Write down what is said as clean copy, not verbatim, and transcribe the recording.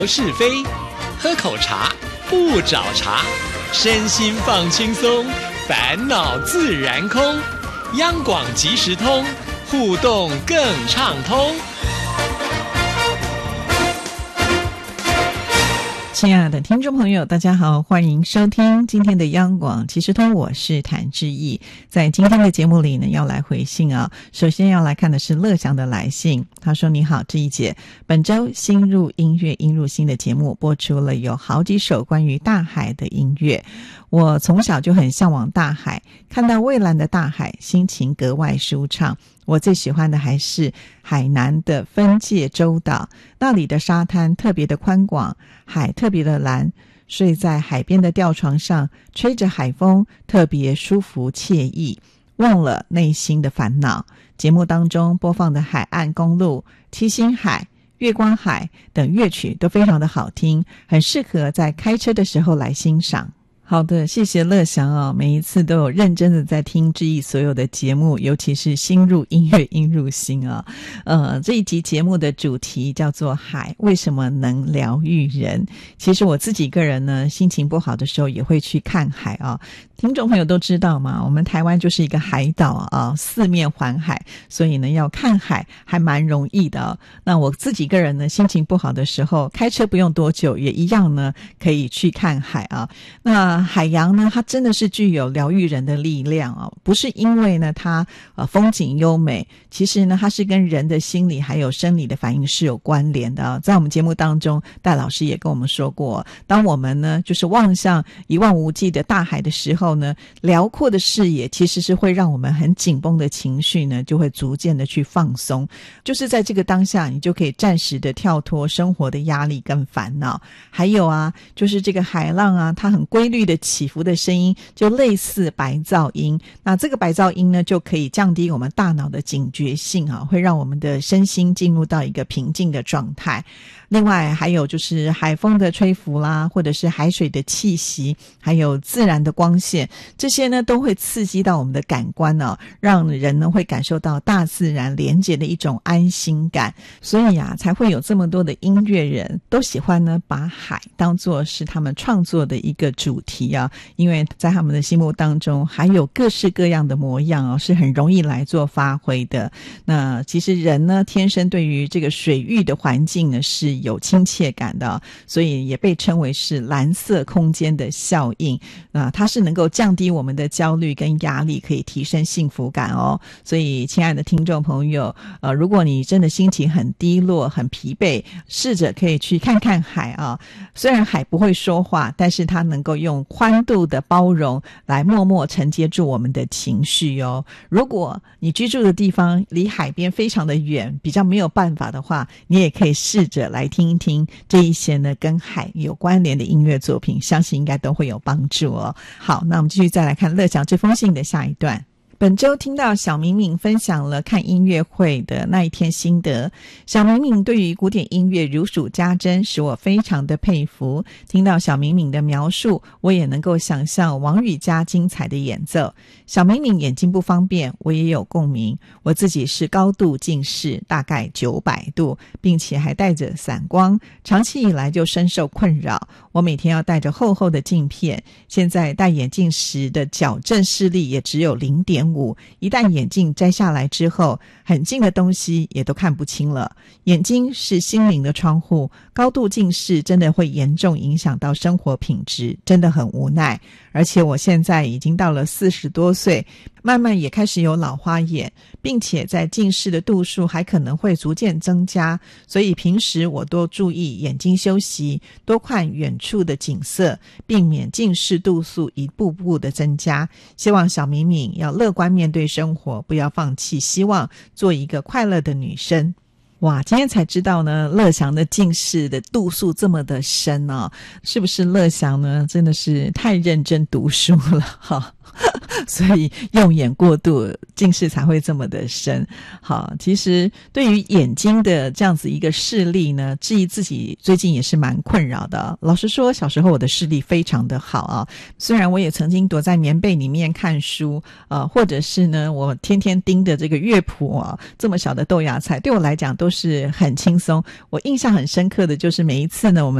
是非，喝口茶不找茬，身心放轻松，烦恼自然空。央广即时通，互动更畅通。 亲爱的听众朋友，大家好，欢迎收听今天的央广即时通，我是谭志毅。在今天的节目里呢，要来回信啊。首先要来看的是乐祥的来信，他说：你好，志毅姐，本周新入音乐音入心的节目播出了有好几首关于大海的音乐。我从小就很向往大海，看到蔚蓝的大海，心情格外舒畅。我最喜欢的还是海南的分界洲岛，那里的沙滩特别的宽广，海特别的蓝，睡在海边的吊床上，吹着海风，特别舒服惬意，忘了内心的烦恼。节目当中播放的海岸公路、七星海、月光海等乐曲都非常的好听，很适合在开车的时候来欣赏。好的，谢谢乐祥啊，每一次都有认真的在听志毅所有的节目，尤其是新入音乐音入心啊。这一集节目的主题叫做海为什么能疗愈人。其实我自己个人呢，心情不好的时候也会去看海啊。听众朋友都知道嘛，我们台湾就是一个海岛啊，四面环海，所以呢要看海还蛮容易的啊。那我自己个人呢，心情不好的时候，开车不用多久也一样呢可以去看海啊。那海洋呢，它真的是具有疗愈人的力量啊，不是因为呢它风景优美，其实呢它是跟人的心理还有生理的反应是有关联的啊。在我们节目当中，戴老师也跟我们说过，当我们呢就是望向一望无际的大海的时候呢，辽阔的视野其实是会让我们很紧绷的情绪呢就会逐渐的去放松，就是在这个当下你就可以暂时的跳脱生活的压力跟烦恼。还有啊，就是这个海浪啊，它很规律的起伏的声音就类似白噪音，那这个白噪音呢就可以降低我们大脑的警觉性啊，会让我们的身心进入到一个平静的状态。另外还有就是海风的吹拂啦，或者是海水的气息，还有自然的光线，这些呢都会刺激到我们的感官啊，让人呢会感受到大自然连结的一种安心感。所以啊，才会有这么多的音乐人都喜欢呢把海当作是他们创作的一个主题啊，因为在他们的心目当中还有各式各样的模样啊，是很容易来做发挥的。那其实人呢天生对于这个水域的环境呢是有亲切感的啊，所以也被称为是蓝色空间的效应啊，它是能够降低我们的焦虑跟压力，可以提升幸福感哦。所以亲爱的听众朋友，如果你真的心情很低落很疲惫，试着可以去看看海啊。虽然海不会说话，但是它能够用宽度的包容来默默承接住我们的情绪哦。如果你居住的地方离海边非常的远，比较没有办法的话，你也可以试着来听一听这一些呢跟海有关联的音乐作品，相信应该都会有帮助哦。好，那我们继续再来看乐祥这封信的下一段。本周听到小敏敏分享了看音乐会的那一天心得，小敏敏对于古典音乐如数家珍，使我非常的佩服。听到小敏敏的描述，我也能够想象王羽佳精彩的演奏。小敏敏眼睛不方便，我也有共鸣。我自己是高度近视，大概900度，并且还带着散光，长期以来就深受困扰。我每天要带着厚厚的镜片，现在戴眼镜时的矫正视力也只有0.5，一旦眼镜摘下来之后，很近的东西也都看不清了。眼睛是心灵的窗户，高度近视真的会严重影响到生活品质，真的很无奈。而且我现在已经到了40多岁，慢慢也开始有老花眼，并且在近视的度数还可能会逐渐增加，所以平时我多注意眼睛休息，多看远处的景色，避免近视度数一步步的增加。希望小敏敏要乐观面对生活，不要放弃希望，做一个快乐的女生。哇，今天才知道呢，乐祥的近视的度数这么的深啊，是不是乐祥呢真的是太认真读书了哈？ 所以用眼过度，近视才会这么的深。好，其实对于眼睛的这样子一个视力呢，质疑自己最近也是蛮困扰的。老实说，小时候我的视力非常的好啊，虽然我也曾经躲在棉被里面看书或者是呢我天天盯着这个乐谱啊，这么小的豆芽菜对我来讲都是很轻松。我印象很深刻的就是每一次呢我们